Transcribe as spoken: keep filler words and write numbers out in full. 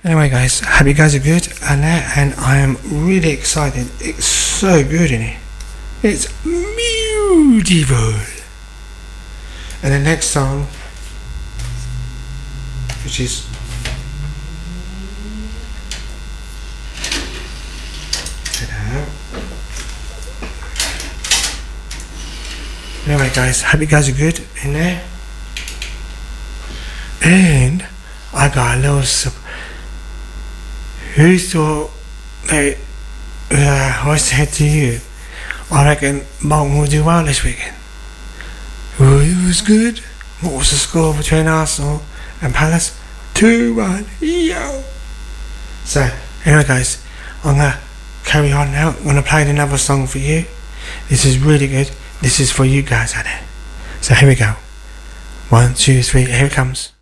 Anyway guys, I hope you guys are good and there, and I am really excited. It's so good in here. It's beautiful. And the next song, which is anyway guys, hope you guys are good in there. And I got a little sub- who thought that uh, I said to you, I reckon Bolton will do well this weekend. Well, it was good. What was the score between Arsenal and Palace? two one. Yo! So, anyway guys, I'm gonna carry on now. I'm gonna play another song for you. This is really good. This is for you guys out there. So here we go. One, two, three, here it comes.